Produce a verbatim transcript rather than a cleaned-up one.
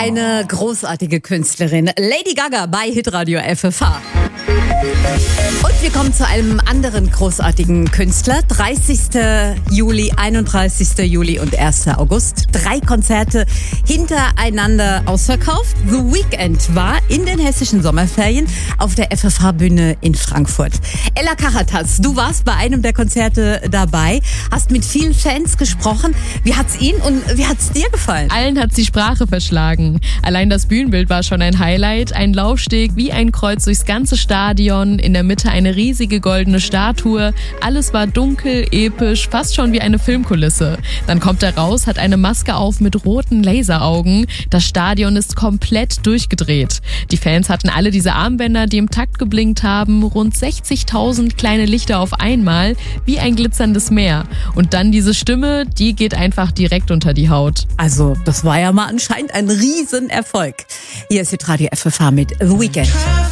Eine großartige Künstlerin, Lady Gaga bei Hitradio F F H. Und wir kommen zu einem anderen großartigen Künstler. dreißigster Juli, einunddreißigster Juli und erster August. Drei Konzerte hintereinander ausverkauft. The Weeknd war in den hessischen Sommerferien auf der F F H-Bühne in Frankfurt. Ella Kachatas, du warst bei einem der Konzerte dabei, hast mit vielen Fans gesprochen. Wie hat's Ihnen und wie hat's dir gefallen? Allen hat's die Sprache verschlagen. Allein das Bühnenbild war schon ein Highlight. Ein Laufsteg wie ein Kreuz durchs ganze Stadion, in der Mitte eine riesige goldene Statue. Alles war dunkel, episch, fast schon wie eine Filmkulisse. Dann kommt er raus, hat eine Maske auf mit roten Laseraugen. Das Stadion ist komplett durchgedreht. Die Fans hatten alle diese Armbänder, die im Takt geblinkt haben. Rund sechzigtausend kleine Lichter auf einmal, wie ein glitzerndes Meer. Und dann diese Stimme, die geht einfach direkt unter die Haut. Also, das war ja mal anscheinend ein Riesenerfolg. Hier ist Hitradio F F H mit The Weeknd.